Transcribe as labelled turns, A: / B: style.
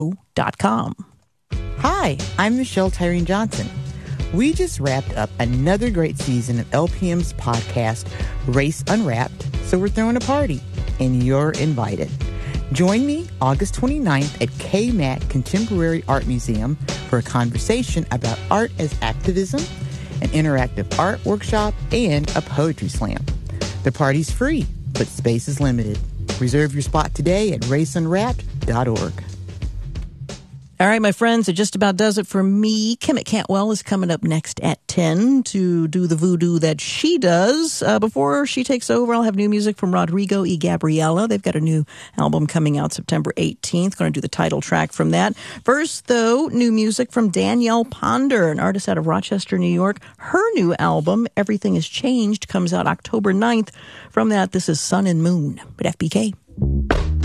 A: Hi, I'm Michelle Tyreen Johnson. We just wrapped up another great season of LPM's podcast, Race Unwrapped, so we're throwing a party, and you're invited. Join me August 29th at KMAC Contemporary Art Museum for a conversation about art as activism, an interactive art workshop, and a poetry slam. The party's free, but space is limited. Reserve your spot today at raceunwrapped.org.
B: All right, my friends, it just about does it for me. Kemet Cantwell is coming up next at 10 to do the voodoo that she does. Before she takes over, I'll have new music from Rodrigo y Gabriela. They've got a new album coming out September 18th. Going to do the title track from that. First, though, new music from Danielle Ponder, an artist out of Rochester, New York. Her new album, Everything Has Changed, comes out October 9th. From that, this is Sun and Moon with FBK.